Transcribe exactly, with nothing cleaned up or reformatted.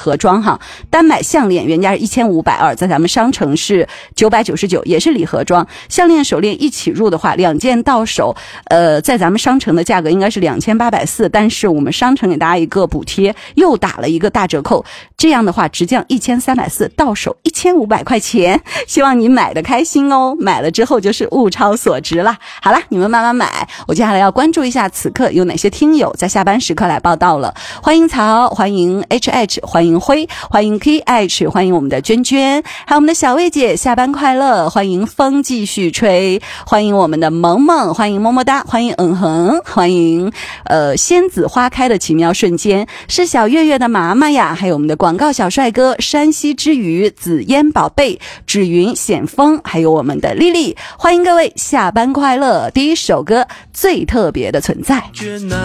盒装哈，单买项链原价是一千五百二，在咱们商城是九百九十九，也是礼盒装。项链手链一起入的话，两件到手，呃，在咱们商城的价格应该是两千八百四，但是我们商城给大家一个补贴，又打了一个大折扣，这样的话直降一千三百四，到手一千五百块钱。希望你买的开心哦，买了之后就是物超所值了。好啦，你们慢慢买。我接下来要关注一下此刻有哪些听友在下班时刻来报道了。欢迎曹，欢迎 H H， 欢迎辉，欢迎 K H， 欢迎我们的娟娟，还有我们的小薇姐，下班快乐，欢迎风继续吹，欢迎我们的萌萌，欢迎么么哒，欢迎嗯哼，欢迎呃仙子花开的奇妙瞬间，是小月月的妈妈呀，还有我们的广告小帅哥山西之鱼，紫烟宝贝，纸云险峰，还有我们的丽丽，欢迎各位下班快乐。第一首歌最特别的存在。